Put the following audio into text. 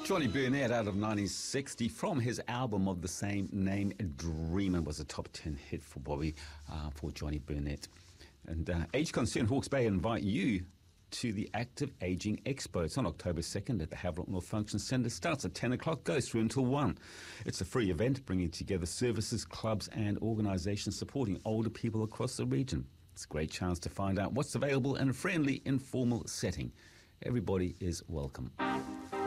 Johnny Burnett out of 1960 from his album of the same name, Dreamin' was a top 10 hit for Johnny Burnett. And Age Concern Hawke's Bay invite you to the Active Aging Expo. It's on October 2nd at the Havelock North Function Centre. Starts at 10 o'clock, goes through until 1. It's a free event bringing together services, clubs and organisations supporting older people across the region. It's a great chance to find out what's available in a friendly, informal setting. Everybody is welcome.